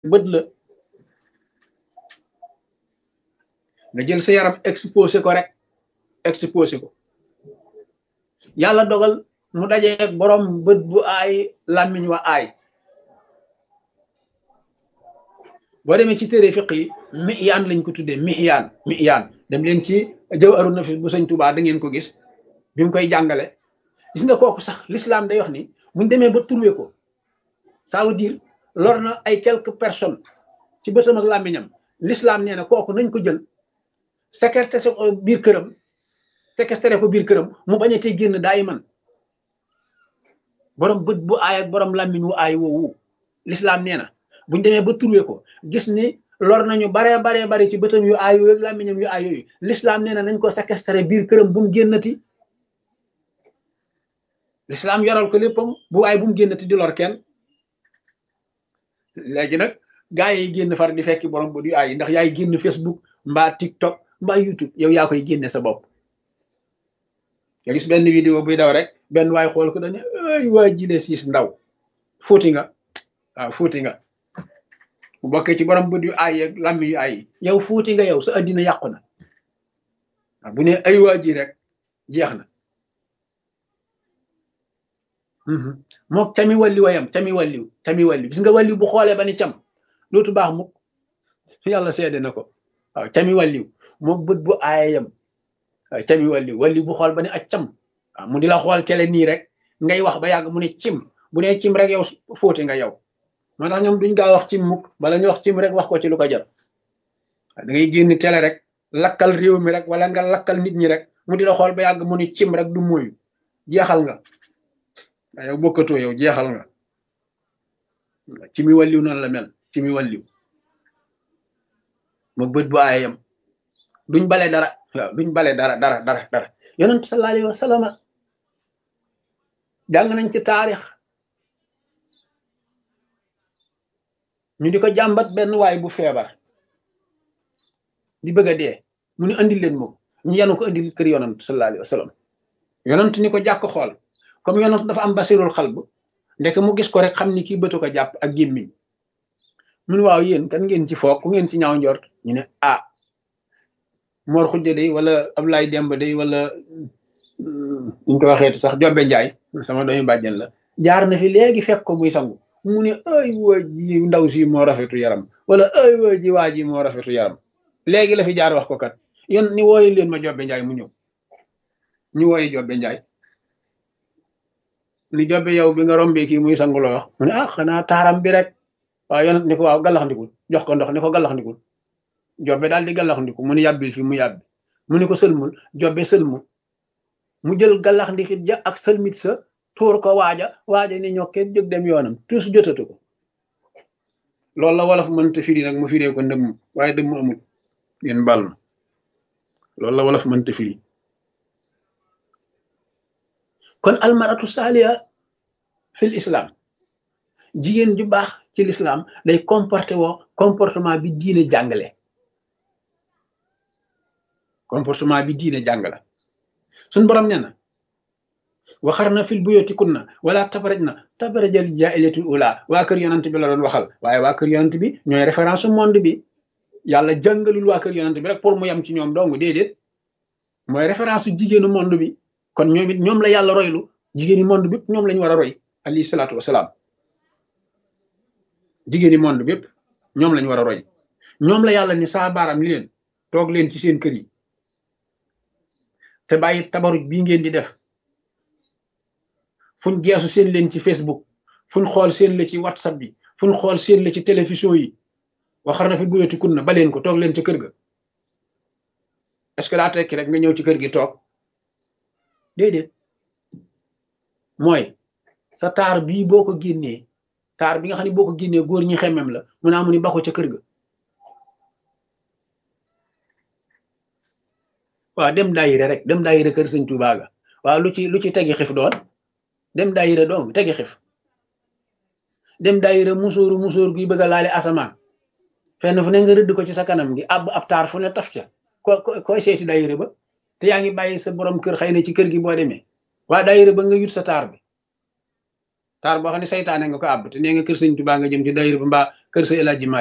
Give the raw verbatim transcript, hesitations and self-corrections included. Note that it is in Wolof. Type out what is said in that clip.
bët la nga jël sa yaram exposé ko rek exposé ko yàlla dogal mu dajeeg borom bët bu aay làmmiñ wa aay boo demee ci téere fiq yi miyaan lañ ko tuddee miyaan miyaan dem leen ci Jawharu Nafis bu sëñ Tuubaa da ngeen ko gis bi mu koy jàngale gis nga kooku sax l'islam day wax ni buñ demee ba trouvé ko ça veut dire lor na ay quelques personnes ci bëtam ak làmmiñam l'islam nee na kooku nañ ko jël séquestré ko biir këram séquestré ko biir këram mu bañ a tey génn daay man borom bët bu aay ak borom làmmiñ wu aay woowu l'islam nee na buñ demee ba trouvé ko gis ni lor nañu baree baree bari ci bëtam yu aay yooyu ak làmmiñam yu aay yooyu l'islam nee na nañ ko séquestré biir këram bu mu génnati l'islam yoral ko léppam bu aay bu mu génnati di lor kenn léegi nag gaa yi génn far di fekki borom bët yu aay yi ndax yaay génn Facebook mbaa TikTok mbaa YouTube yow yaa koy génne sa bopp nga gis benn vidéo buy daw rek benn waay xool ko dañ ay waa jile siis ndaw fóoti nga waaw fóoti nga bu bokkee ci borom bët yu aay ak làmmi yu aay yi yow fóoti nga yow sa addina yàqu na waaw bu ne ay waa ji rek jeex na mook cami walli wayam cami walliw cami walliw gis nga walliw bu xoolee ba ni cam dootu baax mukk yàlla seede na ko waaw cami walliw mook bët bu aayam waaw cami walliw walliw bu xool ba ni ak cam waaw mu di la xool kele nii rek ngay wax ba yàgg mu ne cim bu ne cim rek yow fóoti nga yow moo tax ñoom duñ gaa wax cim mukk bala ñu wax cim rek wax ko ci lu ko jar da ngay génn télé rek lakkal réew mi rek wala nga lakkal nit ñi rek mu di la xool ba yàgg mu ni cim rek du mooyu jeexal nga waaw yow bokkatoo yow jeexal nga ci mi walliw noonu la mel ci mi walliw mook bët bu aayam duñ bale dara waaw duñ bale dara dara dara dara yonent sallallahu alayhi wa sallam jàng nañ ci taarix ñu di ko jàmbat benn waay bu feebar di bëgg a dee mu ni andil leen moom ñu yanu ko andil kër yonent sallallahu alayhi wa sallam yonent ni ko jàkk xool comme yonent dafa am basirul xalb ndek mu gis ko rek xam ni kii bëtu ko jàpp ak gémmiñ mun waaw yéen kan ngeen ci foog ku ngeen ci ñaaw njort ñu ne ah Mor Xujja day wala Ablaye Demba day wala ñu ko waxeeti sax Jobbe Njaay sama doomi bàjjen la jaar na fi léegi fekk ko muy sangu mu ne ay waa ji ndaw si moo rafetu yaram wala ay waa ji waa ji moo rafetu yaram léegi la fi jaar wax ko kat yéen ni wooyu leen ma Jobbe Njaay mu ñëw ñu wooyi Jobbe Njaay ni Jobbe yow bi nga rombee kii muy sangu loo wax mu ne ah xanaa taaram bi rek waaw yonent ni ko waaw gallax ndikul jox ko ndox ni ko gallax ndikul Jobbe daal di gallax ndiku mu ni yàbbil fi mu yàbbi mu ni ko sëlmul Jobbe sëlmul mu jël gallax ndikit ja ak sëlmit sa tuur ko waaja waaja ni ñokkee jóg dem yoonam tuus jotatu ko loolu la wolof mënta firi nag mu firee ko ndëmm waaye dëmm amul ngeen bal ma loolu la wolof mënta firi kon almaratu saaliya fil islam jigéen ju baax ci l'islam day comporté woo comportement bi diine jàngale comportement bi diine jàngale suñ borom nee na waxarna fil buyutikunna wala tabarajna tabarajal jaahiliyatul ula waa kër yonent bi la doon waxal waaye waa kër yonent bi ñooy référence monde bi yàlla jàngalul waa kër yonent bi rek pour mu yem ci ñoom dong déedéet mooy référence su jigéenu monde bi kon ñoom it ñoom la yàlla roylu jigéeni monde bi ñoom lañu war a roy alayhi salaatu wasalaam jigéeni monde bépp ñoom lañu war a roy ñoom la yàlla ni saa baaram li leen toog leen ci seen kër yi te bàyyi tabaruj bii ngeen di def fuñ geesu seen leen ci Facebook fuñ xool seen la ci WhatsApp bi fuñ xool seen la ci télévision yi waxar na fi buyutikunna ba leen ko toog leen ci kër ga est-ce que daa tekki rek nga ñëw ci kër gi toog déedéet mooy sa taar bii boo ko génnee taar bi nga xam ne boo ko génnee góor ñi xemmem la mu naa mu ni ba ko ca kër ga waaw dem daayira rek dem daayira kër sëñ Tuubaa ga waaw lu ci lu ci tegi xif doon dem daayira doom tegi xif dem daayira musóoru musóor guy bëgg a laale asamaan fenn fu ne nga rëdd ko ci sa kanam gi ab ab taar fu ne taf ca ko koy seeti daayira ba te yaa ngi bàyyi sa borom kër xëy na ci kër gi boo demee waa daayira ba nga yut sa taar bi taar boo xam ne saytaane nga ko àbb te nee nga kër sëñ Tuubaa nga jëm ci dayir ba mbaa kër sa El Hadji Malick